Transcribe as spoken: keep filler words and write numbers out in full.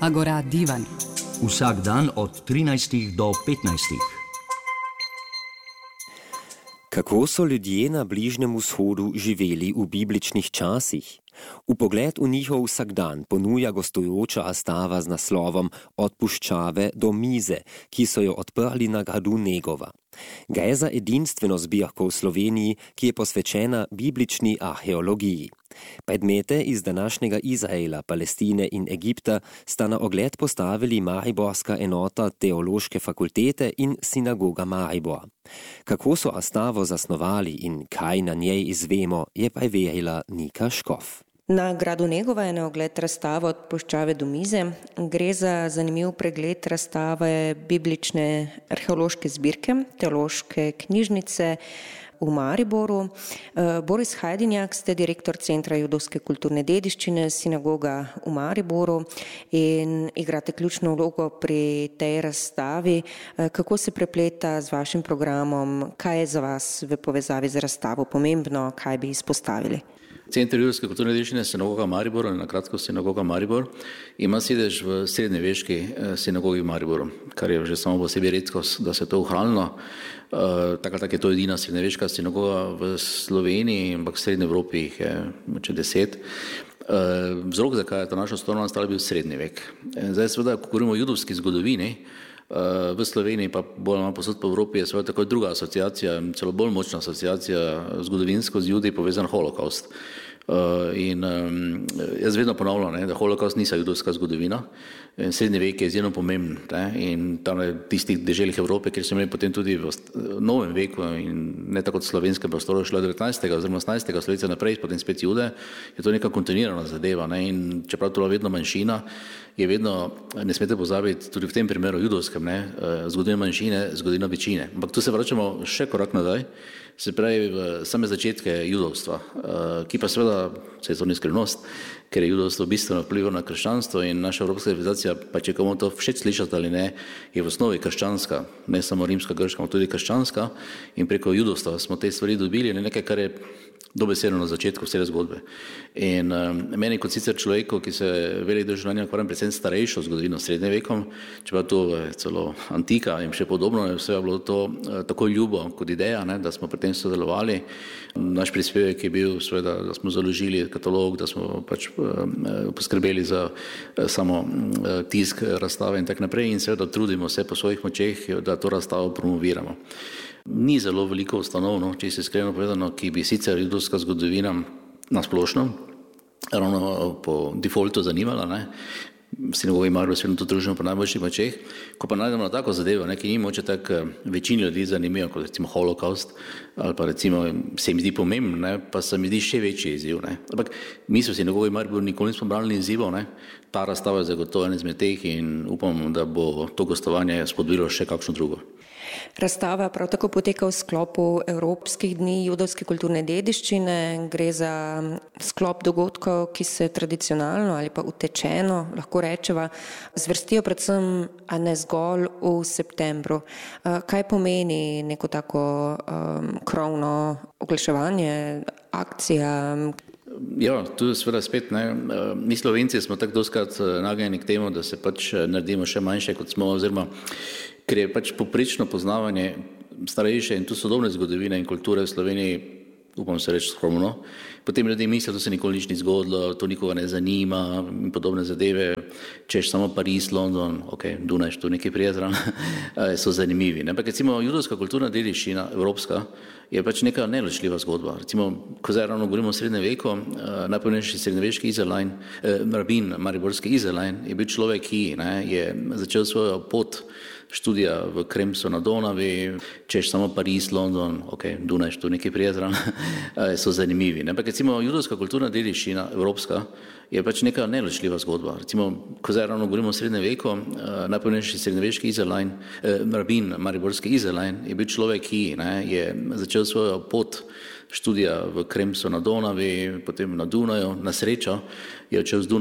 Agora Divan. Vsak dan od trinajstih do petnajstih. Kako so ljudje na Bližnjem vzhodu živeli v bibličnih časih? Vpogled v njihov vsakdan ponuja gostujoča Astava z naslovom Od puščave do mize, ki so jo odprli na gradu Negova. Gre za edinstveno zbirko v Sloveniji, ki je posvečena biblični arheologiji. Predmete iz današnjega Izraela, Palestine in Egipta sta na ogled postavili mariborska enota Teološke fakultete in sinagoga Maribor. Kako so Astavo zasnovali in kaj na njej izvemo, je preverila Nika Škof. Na gradu Negova je na ogled razstava Od puščave do mize. Gre za zanimiv pregled razstave biblične arheološke zbirke, teološke knjižnice v Mariboru. Boris Hajdinjak, ste direktor Centra judovske kulturne dediščine, sinagoga v Mariboru in igrate ključno vlogo pri tej razstavi. Kako se prepleta z vašim programom? Kaj je za vas v povezavi z razstavo pomembno? Kaj bi izpostavili? Center judovske kulturne dediščine sinagoga Maribor, na kratko sinagoga Maribor, ima sedež v srednjeveški sinagogi v Mariboru, kar je že samo po sebi redkost, da se to ohranilo. Tako tak je to edina srednjeveška sinagoga v Sloveniji, ampak v Srednji Evropi jih je moče deset. Vzrok, zakaj je ta naša ustanovna nastala, bil srednji vek. Zdaj seveda, ko govorimo o judovski zgodovini, v Sloveniji pa bolj ali manj povsod po Evropi je seveda tako druga asociacija, celo bolj močna asociacija zgodovinsko z Judi povezan holokaust. In jaz vedno ponavljam, ne, da holokaust nisa judovska zgodovina. Srednji vek je izjemno pomemben, ne, in tam je tistih deželjih Evrope, kjer so imeli potem tudi v novem veku in ne tako kot slovenskem prostoru šlo devetnajstega oziroma osemnajstega stoletja naprej, potem spet Jude, je to neka kontinuirana zadeva, ne, in čeprav to je vedno manjšina, je vedno, ne smete pozabiti, tudi v tem primeru judovskem, ne, zgodovina manjšine, zgodovina večine. Ampak tu se vračamo še korak nazaj, se pravi v same začetke judovstva, ki pa seveda, se je to ni skrivnost, ker je judovstvo bistveno vplivalo na krščanstvo in naša evropska civilizacija, pa če komu to všeč slišati ali ne, je v osnovi krščanska, ne samo rimska, grška, ampak tudi krščanska, in preko judovstva smo te stvari dobili, ne nekaj, kar je dobesedno na začetku vse zgodbe. In um, meni kot sicer človeku, ki se velik del življenja ukvarjam predvsem starejšo zgodovino srednjim vekom, čeprav to je celo antika in še podobno, je vse bilo to uh, tako ljubo kot ideja, ne, da smo pri tem sodelovali. Naš prispevek je bil seveda, da smo založili katalog, da smo pač uh, poskrbeli za uh, samo uh, tisk razstave in tak naprej in seveda trudimo se po svojih močeh, da to razstavo promoviramo. Ni zelo veliko ustanov, no, če se iskreno povedano, ki bi sicer judovska zgodovina na splošno ravno po defaultu zanimala, ne. V sinagogi Maribor se to družimo po najboljših močeh. Ko pa najdemo na tako zadevo, ne, ki ni moče tako večini ljudi zanimivo, kot recimo holokaust, ali pa recimo se mi zdi pomembno, ne, pa se mi zdi še večji izziv. Ne. Ampak mi se v sinagogi Maribor nikoli nismo brali izzivov, ne. Ta razstava je zagotovo en izmed teh in upam, da bo to gostovanje spodbudilo še kakšno drugo. Razstava prav tako poteka v sklopu Evropskih dni judovske kulturne dediščine. Gre za sklop dogodkov, ki se tradicionalno ali pa utečeno, lahko rečeva, zvrstijo predvsem, a ne zgolj v septembru. Kaj pomeni neko tako um, krovno oglaševanje, akcija? Ja, tu seveda spet, ne, mi Slovenci smo tako dostikrat nagnjeni k temu, da se pač naredimo še manjše, kot smo, oziroma ker je pač poprečno poznavanje starejše in tu sodobne zgodovine in kulture v Sloveniji, upam se reči skromno, potem ljudje mislijo, da se nikoli nič ni zgodilo, to nikoga ne zanima in podobne zadeve, češ samo Pariz, London, ok, Dunaj, tu nekaj prijatelj, so zanimivi. Ne? Ampak recimo judovska kulturna dediščina, evropska, je pač neka neločljiva zgodba. Recimo, ko zdaj ravno govorimo o srednjem veku, najpomembnejši srednjeveški Izerlein, eh, rabin, mariborski Izerlein, je bil človek, ki ne, je začel svojo pot študija v Kremsu na Donavi, češ samo Pariz, London, ok, Dunaj, tu nekaj prijatelj, so zanimivi. Ne? Ampak recimo judovska kulturna dediščina, evropska, je pač neka neločljiva zgodba. Recimo, ko zdaj ravno govorimo o srednjem veku, najpomembnejši srednjeveški Izerlein, eh, rabin, mariborski Izerlein, je bil človek, ki ne, je začel svojo pot študija v Kremsu na Donavi, potem na Dunaju, na srečo je odšel z Dunaja